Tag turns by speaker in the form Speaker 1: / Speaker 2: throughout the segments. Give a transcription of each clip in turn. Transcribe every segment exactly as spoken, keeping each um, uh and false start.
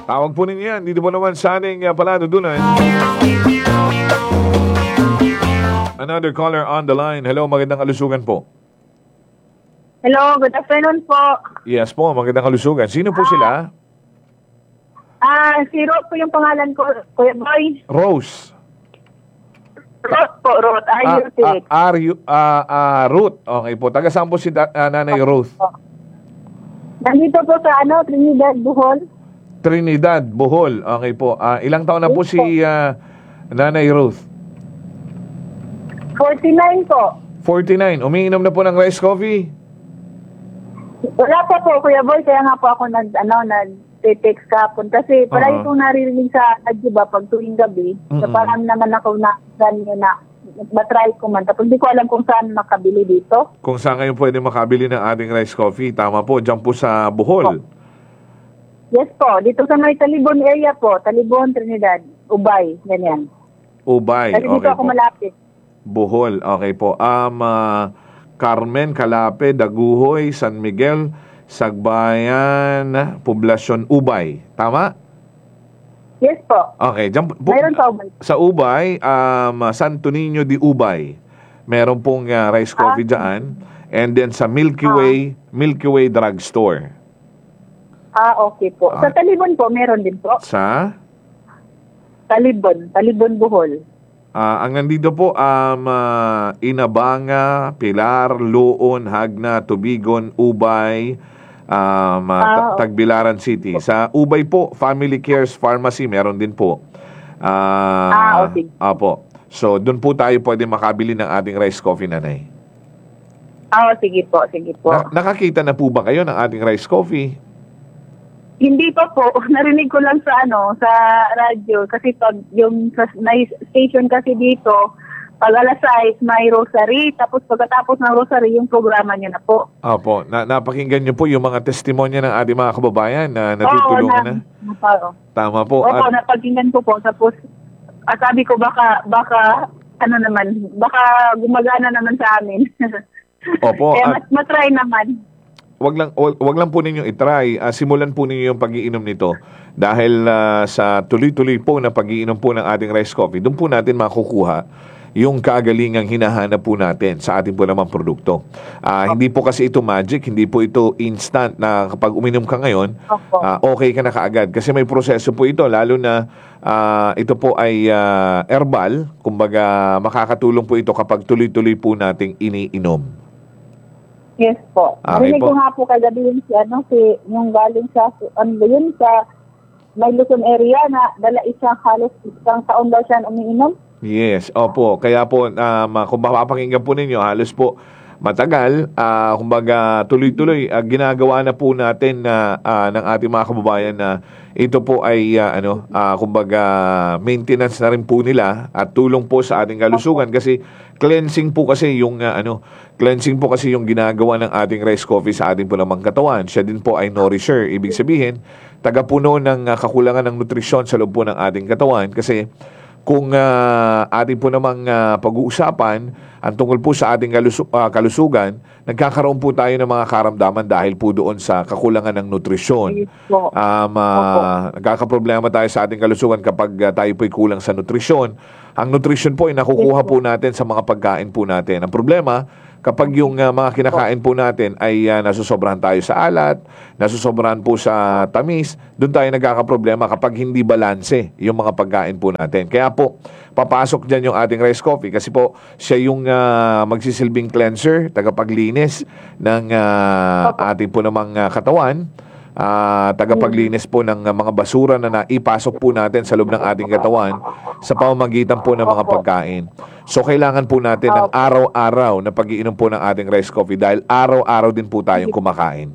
Speaker 1: Tawag po ninyo yan. Dito po naman sa ating uh, paladudunan. Another caller on the line. Hello, magandang kalusugan po.
Speaker 2: Hello, good afternoon po.
Speaker 1: Yes po, magandang kalusugan. Sino po sila?
Speaker 2: Ah, si Ruth po yung pangalan ko, Kuya Boy.
Speaker 1: Rose.
Speaker 2: Ruth po, Ruth. Are you
Speaker 1: Ah, ah, are you, ah, ah, Ruth. Okay po. Taga saan po si da- ah, Nanay Ruth?
Speaker 2: Nandito po sa ano, Trinidad, Bohol.
Speaker 1: Trinidad, Bohol. Okay po. Ah, ilang taon na po si ah, Nanay Ruth?
Speaker 2: forty-nine po.
Speaker 1: forty-nine. Umiinom na po ng rice coffee?
Speaker 2: Wala pa po, Kuya Boy. Kaya nga po ako nag, ano, nag-text kahapon. Kasi palagi
Speaker 1: Uh-huh.
Speaker 2: kong naririnig sa radyo ba pag tuwing gabi. So
Speaker 1: Mm-mm.
Speaker 2: parang naman ako na, ganyo na, matry ko man. Tapos hindi ko alam kung saan makabili dito.
Speaker 1: Kung saan kayo pwede makabili ng ating rice coffee. Tama po. Diyan po sa Bohol.
Speaker 2: Yes po, dito sa may Talibon area po. Talibon, Trinidad, Ubay, ganyan.
Speaker 1: Ubay.
Speaker 2: Kasi dito
Speaker 1: Okay
Speaker 2: ako
Speaker 1: po.
Speaker 2: malapit.
Speaker 1: Bohol. Okay po. Um, ah, Carmen, Calape, Daguhoy, San Miguel, Sagbayan, Poblasyon, Ubay. Tama?
Speaker 2: Yes po.
Speaker 1: Okay. Diyan, po,
Speaker 2: Mayroon sa Ubay.
Speaker 1: sa Ubay, um, Santo Niño de Ubay. Meron pong ah, rice coffee dyan. And then sa Milky Way, Milky Way Drugstore.
Speaker 2: Ah, okay po.
Speaker 1: Ah.
Speaker 2: Sa Talibon po, meron din po.
Speaker 1: Sa?
Speaker 2: Talibon, Talibon Bohol.
Speaker 1: Ah, ang nandito po, um, ah, Inabanga, Pilar, Luon, Hagna, Tubigon, Ubay, um, ah, Ta-
Speaker 2: Ah, okay.
Speaker 1: Tagbilaran City. Sa Ubay po, Family Cares Pharmacy, meron din po. Ah,
Speaker 2: Ah, okay.
Speaker 1: Apo. So, doon po tayo pwede makabili ng ating rice coffee, nanay.
Speaker 2: Ah, sige po, sige po.
Speaker 1: Na- nakakita na po ba kayo ng ating rice coffee?
Speaker 2: Hindi pa po, narinig ko lang sa ano, sa radyo. Kasi pag yung sa, may station kasi dito, pag alas sais, may rosary. Tapos pagkatapos ng rosary, yung programa niya na po.
Speaker 1: Opo. Na- napakinggan niyo po yung mga testimonya ng ating mga kababayan na natutulungan na.
Speaker 2: na, na,
Speaker 1: Tama po.
Speaker 2: Opo,
Speaker 1: At-
Speaker 2: napakinggan ko po. Tapos, at sabi ko baka, baka, ano naman, baka gumagana naman sa amin.
Speaker 1: Opo.
Speaker 2: Kaya
Speaker 1: at-
Speaker 2: mat, matry naman.
Speaker 1: wag lang wag, wag lang po ninyong i-try. Ah, simulan po ninyo yung pag-iinom nito dahil ah, sa tuloy-tuloy po na pag-iinom po ng ating rice coffee, doon po natin makukuha yung kagalingang hinahanap po natin sa ating po namang produkto. Ah, hindi po kasi ito magic, hindi po ito instant na kapag uminom ka ngayon,
Speaker 2: Opo.
Speaker 1: ah, okay ka na kaagad. Kasi may proseso po ito, lalo na ah, ito po ay ah, herbal, kumbaga makakatulong po ito kapag tuloy-tuloy po nating iniinom.
Speaker 2: Yes po.
Speaker 1: Okay
Speaker 2: Narinig
Speaker 1: po.
Speaker 2: ko nga po kagabi yung si, ano, si, yung galing sa, ano ba yun, sa may Luzon area na dala isang halos isang taon daw siya umiinom.
Speaker 1: Yes, opo. Kaya po, um, kung mapapakinggan po ninyo, halos po matagal, ah, kumbaga tuloy-tuloy, ah, ginagawa na po natin na ah, ng ating mga kababayan na ito po ay ah, ano, ah, kumbaga maintenance na rin po nila at tulong po sa ating kalusugan kasi cleansing po kasi yung ah, ano, cleansing po kasi yung ginagawa ng ating rice coffee sa ating po namang katawan. Siya din po ay nourisher. Ibig sabihin, tagapuno ng ah, kakulangan ng nutrisyon sa loob po ng ating katawan kasi kung uh, ating po namang uh, pag-uusapan ang tungkol po sa ating kalusu- uh, kalusugan, nagkakaroon po tayo ng mga karamdaman dahil po doon sa kakulangan ng nutrisyon.
Speaker 2: Yes po.
Speaker 1: Um, uh, nagkakaproblema tayo sa ating kalusugan kapag uh, tayo po'y kulang sa nutrisyon. Ang nutrisyon po ay nakukuha
Speaker 2: Yes
Speaker 1: po natin sa mga pagkain po natin. Ang problema, kapag yung uh, mga kinakain po natin ay uh, nasusobrahan tayo sa alat, nasusobrahan po sa tamis, doon tayo nagkakaproblema kapag hindi balanse yung mga pagkain po natin. Kaya po, papasok dyan yung ating rice coffee kasi po siya yung uh, magsisilbing cleanser, tagapaglinis ng uh, ating po namang uh, katawan, uh, tagapaglinis po ng uh, mga basura na naipasok po natin sa loob ng ating katawan sa pamamagitan po ng mga pagkain. So, kailangan po natin ng araw-araw na pag-iinom po ng ating rice coffee dahil araw-araw din po tayong kumakain.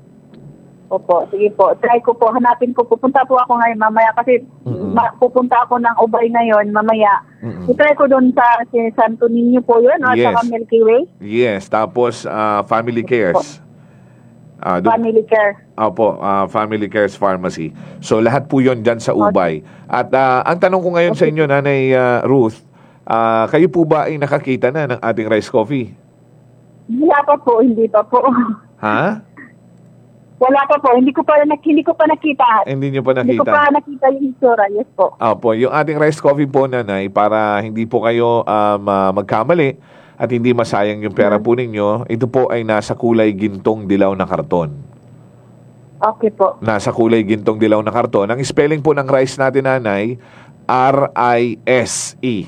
Speaker 2: Opo, sige po. Try ko po, hanapin ko. Pupunta po ako ngayon mamaya kasi
Speaker 1: Mm-mm.
Speaker 2: ma- pupunta ako ng Ubay ngayon mamaya.
Speaker 1: Mm-mm.
Speaker 2: I-try ko doon sa si Santo Niño po yun, o
Speaker 1: Yes.
Speaker 2: sa Milky Way,
Speaker 1: Yes, tapos ah, Family Cares. Ah, doon-
Speaker 2: Family Care.
Speaker 1: Opo, ah, Family Cares Pharmacy. So, lahat po yon dyan sa Ubay. At ah, ang tanong ko ngayon sa inyo, Nanay ah, Ruth, ah, kayo po ba ay nakakita na ng ating rice coffee?
Speaker 2: Wala pa po, hindi pa po.
Speaker 1: Ha?
Speaker 2: Wala pa po. Hindi ko pa, nak- hindi ko pa nakita.
Speaker 1: Hindi nyo pa
Speaker 2: Hindi ko
Speaker 1: nakita.
Speaker 2: pa nakita yung itsura. Yes po.
Speaker 1: Opo, yung ating rice coffee po, nanay, para hindi po kayo um, ah, magkamali at hindi masayang yung pera po ninyo, ito po ay nasa kulay gintong dilaw na karton.
Speaker 2: Okay po.
Speaker 1: Nasa kulay gintong dilaw na karton. Ang spelling po ng rice natin, nanay, R I S E.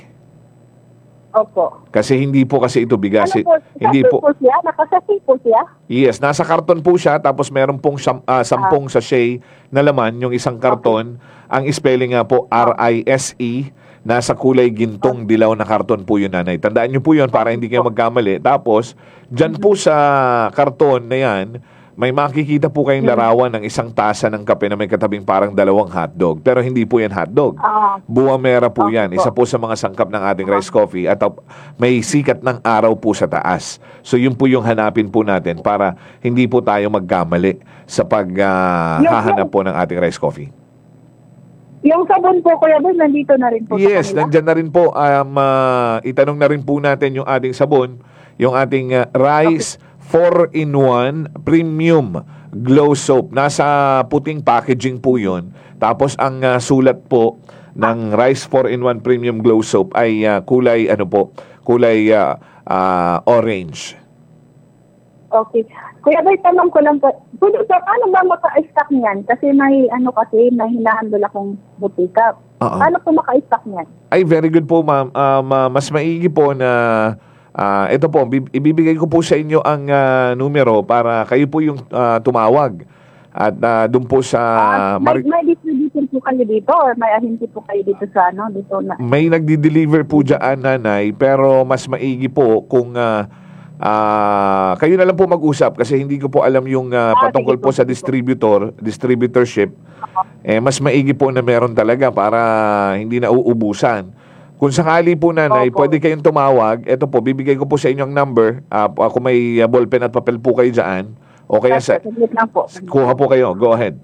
Speaker 2: Opo.
Speaker 1: Kasi hindi po kasi ito bigas.
Speaker 2: Ano po?
Speaker 1: Hindi
Speaker 2: Hindi
Speaker 1: po.
Speaker 2: po siya? Nakasasi po siya?
Speaker 1: Yes, nasa karton po siya, tapos meron pong sam, ah, sampung sachet na laman, yung isang karton. Ang spelling nga po, R I S E, nasa kulay gintong dilaw na karton po yun, nanay. Tandaan nyo po yun para hindi kayo magkamali. Tapos, dyan po sa karton na yan, may makikita po kayong larawan ng isang tasa ng kape na may katabing parang dalawang hotdog. Pero hindi po yan hotdog.
Speaker 2: Ah.
Speaker 1: Buwamera po
Speaker 2: Okay
Speaker 1: yan.
Speaker 2: po.
Speaker 1: Isa po sa mga sangkap ng ating rice coffee at uh, may sikat ng araw po sa taas. So yun po yung hanapin po natin para hindi po tayo magkamali sa paghahanap po ng ating rice coffee.
Speaker 2: Yung sabon po, Kuya Boy, nandito na rin po
Speaker 1: Yes,
Speaker 2: sa kanila?
Speaker 1: nandyan na rin po. Um, ah, itanong na rin po natin yung ating sabon, yung ating ah, rice four in one premium glow soap. Nasa puting packaging po yun. Tapos ang ah, sulat po ng rice four in one premium glow soap ay ah, kulay ano po, kulay ah, ah, orange.
Speaker 2: Okay. Kuya Boy, tanong ko lang po, pwede sa paano ba maka-stock niyan? Kasi may, ano kasi, may hinahandol akong butika.
Speaker 1: Oo.
Speaker 2: Paano po maka-stock niyan?
Speaker 1: Ay, very good po, ma'am. Um, ah, mas maigi po na ah, ito po, bib- ibibigay ko po sa inyo ang ah, numero para kayo po yung ah, tumawag. At uh, doon po sa...
Speaker 2: Ah, may,
Speaker 1: Mar-
Speaker 2: may distributor po kayo dito or may ahinti po kayo dito sa, ano, dito na?
Speaker 1: may nagdi-deliver po dyan, nanay, pero mas maigi po kung ah, ah, kayo na lang po mag-usap kasi hindi ko po alam yung ah,
Speaker 2: Ah,
Speaker 1: patungkol
Speaker 2: sige
Speaker 1: po
Speaker 2: po,
Speaker 1: sa
Speaker 2: sige po.
Speaker 1: distributor, distributorship. Eh, mas maigi po na meron talaga para hindi na uubusan. Kung sakali po, nanay,
Speaker 2: Opo.
Speaker 1: pwede kayong tumawag. Ito po, bibigay ko po sa inyo ang number. Ah, kung may ah, ballpen at papel po kayo dyan. O kaya sa...
Speaker 2: Saglit lang po.
Speaker 1: Kuha po kayo. Go ahead.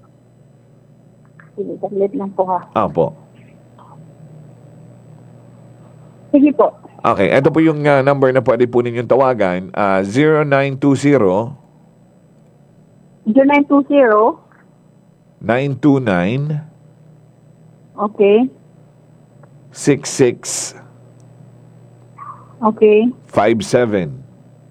Speaker 2: Sige, saglit lang po ha.
Speaker 1: Ah, po.
Speaker 2: Sige po.
Speaker 1: Okay, ito po yung ah, number na pwede po ninyong tawagan. Ah, zero nine two zero,
Speaker 2: zero nine two zero.
Speaker 1: nine two nine,
Speaker 2: Okay.
Speaker 1: six six
Speaker 2: Okay.
Speaker 1: five seven.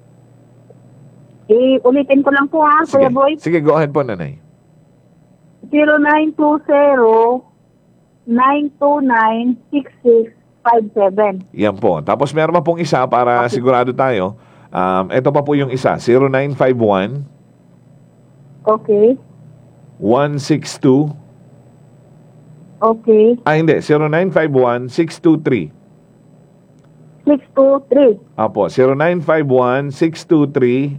Speaker 2: Eh, ulitin ko lang po ha,
Speaker 1: Sige.
Speaker 2: Kuya Boy.
Speaker 1: Sige, go ahead po, nanay.
Speaker 2: zero nine two zero, nine two nine, six six five seven.
Speaker 1: Yan po. Tapos meron pa pong isa para sigurado tayo. Um, ito pa po yung isa. zero nine five one,
Speaker 2: Okay.
Speaker 1: one six two.
Speaker 2: Okay.
Speaker 1: Ah, hindi. zero nine five one, six two three.
Speaker 2: six two three.
Speaker 1: Apo. zero nine five one, six two three,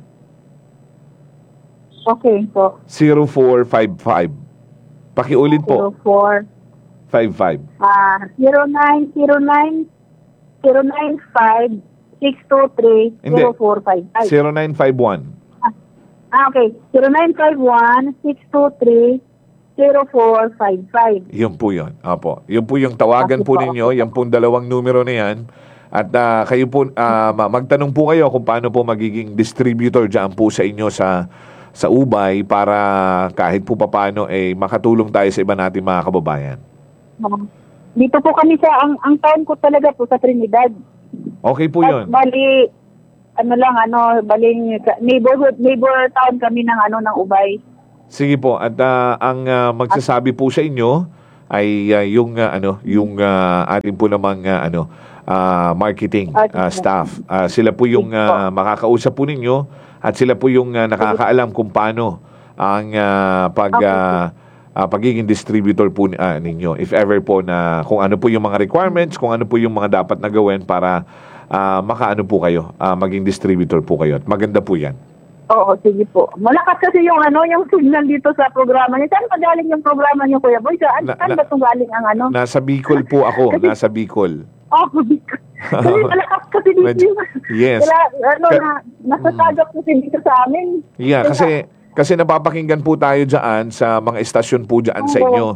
Speaker 2: Okay po.
Speaker 1: zero four five five. Pakiulit po.
Speaker 2: zero four.
Speaker 1: five five.
Speaker 2: Ah, zero nine zero nine zero nine five six two three
Speaker 1: Hindi.
Speaker 2: zero four five five.
Speaker 1: zero nine five one.
Speaker 2: Ah, okay. zero nine five one six two three zero four five five.
Speaker 1: Yun po yun. Apo. Yun po yung tawagan
Speaker 2: Okay
Speaker 1: po
Speaker 2: po,
Speaker 1: ninyo. Yan po dalawang numero na yan. At ah, kayo po, ah, ma- magtanong po kayo kung paano po magiging distributor dyan po sa inyo sa sa Ubay para kahit po papaano eh makatulong tayo sa iba nating mga kababayan.
Speaker 2: Um, Dito po kami sa, ang, ang town ko talaga po sa Trinidad.
Speaker 1: Okay po
Speaker 2: At
Speaker 1: yun.
Speaker 2: bali, ano lang, ano, bali, neighborhood, neighbor town kami ng, ano, ng Ubay.
Speaker 1: Sige po. At ah, ang ah, magsasabi po sa inyo ay ah, yung ah, ano, yung ah, ating po namang ah, ano, ah, marketing ah, staff. Ah, sila po yung ah, makakausap po ninyo at sila po yung ah, nakakaalam kung paano ang ah, pag ah, ah, pagiging distributor po ni- ah, ninyo. If ever po na kung ano po yung mga requirements, kung ano po yung mga dapat na gawin para ah, makaano po kayo, ah, maging distributor po kayo. At maganda po yan.
Speaker 2: Oo, sige po. Malakas kasi yung, ano, yung signal dito sa programa niyo. Saan pa galing yung programa niyo, Kuya Boy? Saan,
Speaker 1: Na-
Speaker 2: saan
Speaker 1: na-
Speaker 2: ba itong galing ang, ano?
Speaker 1: Nasa Bicol po ako. Nasa Bicol.
Speaker 2: Oh, kasi malakas kasi dito
Speaker 1: Medyo-
Speaker 2: yung,
Speaker 1: yes.
Speaker 2: Kaya, ano,
Speaker 1: Ka-
Speaker 2: na, nasasagap kasi dito sa amin.
Speaker 1: Yeah,
Speaker 2: Kaya-
Speaker 1: kasi kasi napapakinggan po tayo diyan sa mga estasyon po diyan sa
Speaker 2: Oo.
Speaker 1: inyo.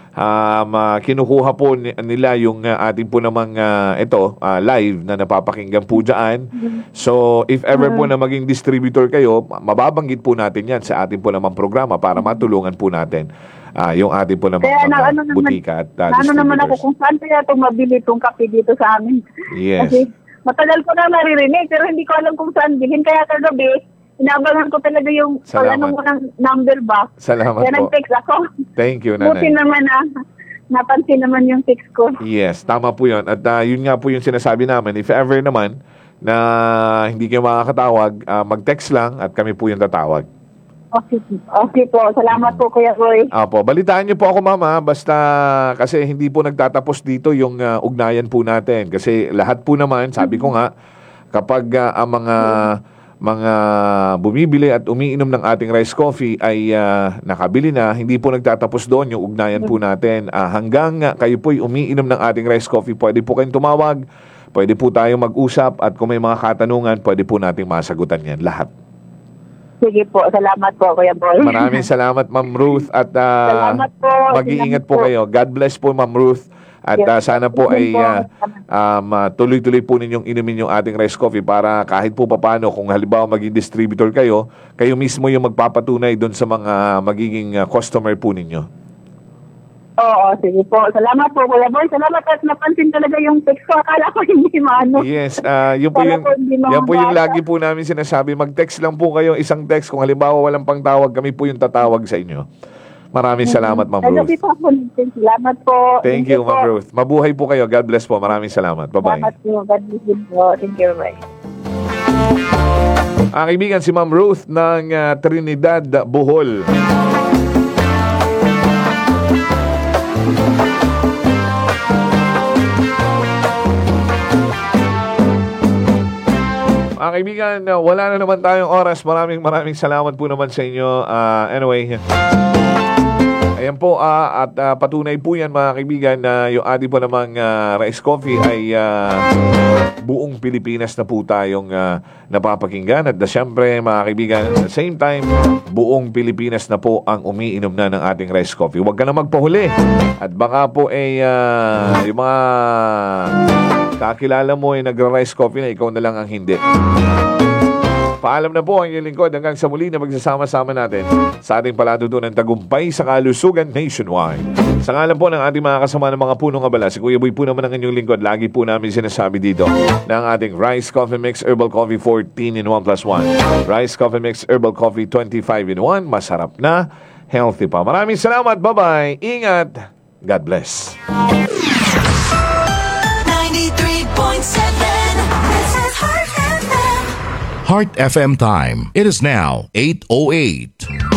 Speaker 1: um, ah, kinukuha po ni- nila yung ah, ating po namang ah, ito, ah, live na napapakinggan po dyan. So, if ever po na maging distributor kayo, mababanggit po natin yan sa ating po namang programa para matulungan po natin ah, yung ating po namang
Speaker 2: Kaya na,
Speaker 1: mga
Speaker 2: ano naman,
Speaker 1: butika at ah,
Speaker 2: na ano naman ako
Speaker 1: distributors.
Speaker 2: kung saan kaya itong mabili itong kape dito sa amin.
Speaker 1: Yes.
Speaker 2: Kasi matagal ko na naririnig pero hindi ko alam kung saan bilhin. Kaya kagabi, inabangan ko talaga yung pag
Speaker 1: Salamat.
Speaker 2: ano mo ng number ba.
Speaker 1: Salamat
Speaker 2: Kaya
Speaker 1: po.
Speaker 2: nag-text ako.
Speaker 1: Thank you,
Speaker 2: Buti
Speaker 1: Nanay.
Speaker 2: naman na napansin naman yung text ko.
Speaker 1: Yes, tama po yun. At ah, yun nga po yung sinasabi namin. If ever naman na hindi kayo makakatawag, ah, mag-text lang at kami po yung tatawag.
Speaker 2: Okay, okay po. Salamat po, Kuya Roy.
Speaker 1: Apo, balitaan niyo po ako, mama, basta kasi hindi po nagtatapos dito yung ah, ugnayan po natin. Kasi lahat po naman, sabi ko nga, kapag ah, ang mga mga bumibili at umiinom ng ating rice coffee ay ah, nakabili na, hindi po nagtatapos doon yung ugnayan po natin. Ah, hanggang ah, kayo po'y umiinom ng ating rice coffee, pwede po kayong tumawag, pwede po tayong mag-usap at kung may mga katanungan, pwede po nating masagutan yan lahat.
Speaker 2: Sige po. Salamat po, Kuya Boy.
Speaker 1: Maraming salamat, Ma'am Ruth, at ah,
Speaker 2: Salamat po.
Speaker 1: mag-iingat
Speaker 2: Salamat
Speaker 1: po
Speaker 2: po.
Speaker 1: kayo. God bless po, Ma'am Ruth. At
Speaker 2: Yes.
Speaker 1: ah, sana po
Speaker 2: Yun
Speaker 1: ay
Speaker 2: po.
Speaker 1: ah, um, ah, tuloy-tuloy po ninyong inumin yung ating rice coffee para kahit po papano, kung halimbawa maging distributor kayo, kayo mismo yung magpapatunay doon sa mga magiging ah, customer po ninyo.
Speaker 2: Oo, sige po. Salamat po, Kuya Boy. Salamat at napansin talaga yung text ko. Akala ko hindi maano.
Speaker 1: Yes, ah, yun po
Speaker 2: Wala
Speaker 1: yung,
Speaker 2: po, hindi
Speaker 1: yan po yung
Speaker 2: makabasa.
Speaker 1: lagi po namin sinasabi. Mag-text lang po kayo, isang text. Kung halimbawa walang pang tawag, kami po yung tatawag sa inyo. Maraming salamat, Ma'am
Speaker 2: Kagabi
Speaker 1: Ruth.
Speaker 2: po ako nag-text. Salamat po.
Speaker 1: Thank you,
Speaker 2: po.
Speaker 1: Ma'am Ruth. Mabuhay po kayo. God bless po. Maraming salamat. Bye-bye.
Speaker 2: Salamat po. God bless you po. Thank you, bye.
Speaker 1: Ang kaibigan si Ma'am Ruth ng ah, Trinidad, Bohol. Mga kaibigan, ah, wala na naman tayong oras. Maraming maraming salamat po naman sa inyo. Ah, anyway, ayan po, ah, at ah, patunay po yan mga kaibigan na yung ating po namang ah, rice coffee ay ah, buong Pilipinas na po tayong ah, napapakinggan. At uh, syempre mga kaibigan, at the same time, buong Pilipinas na po ang umiinom na ng ating rice coffee. Huwag ka na magpahuli. At baka po ay ah, yung mga kakilala mo ay nagra-rice coffee na ikaw na lang ang hindi. Paalam na po ang inyong lingkod hanggang sa muli na magsasama-sama natin sa ating palatuntunan tagumpay sa kalusugan nationwide. Sa ngalan po ng ating mga kasama ng mga punong abala, si Kuya Boy po naman ang inyong lingkod. Lagi po namin sinasabi dito na ang ating Rice Coffee Mix Herbal Coffee fourteen in one plus one. Rice Coffee Mix Herbal Coffee twenty-five in one. Masarap na, healthy pa. Maraming salamat. Bye-bye. Ingat. God bless.
Speaker 3: ninety-three point seven. This is Heart F M.
Speaker 4: Heart F M time. It is now eight oh eight.